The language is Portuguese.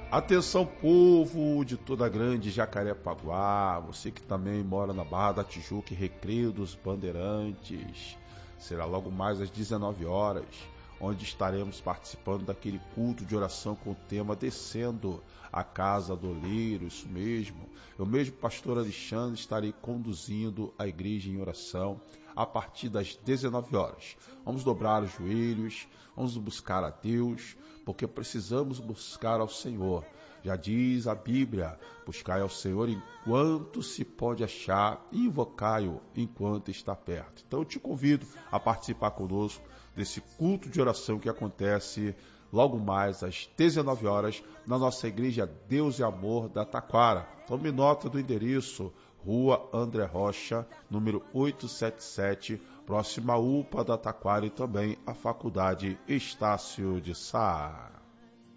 Atenção, povo de toda a grande Jacarepaguá, você que também mora na Barra da Tijuca e Recreio dos Bandeirantes. Será logo mais às 19 horas, onde estaremos participando daquele culto de oração com o tema Descendo a Casa do Oleiro, isso mesmo. Eu mesmo, pastor Alexandre, estarei conduzindo a igreja em oração a partir das 19 horas. Vamos dobrar os joelhos, vamos buscar a Deus, porque precisamos buscar ao Senhor. Já diz a Bíblia, buscai ao Senhor enquanto se pode achar e invocai-o enquanto está perto. Então eu te convido a participar conosco desse culto de oração que acontece logo mais às 19 horas na nossa igreja Deus e Amor da Taquara. Tome nota do endereço, Rua André Rocha, número 877, próxima à UPA da Taquara e também à Faculdade Estácio de Sá.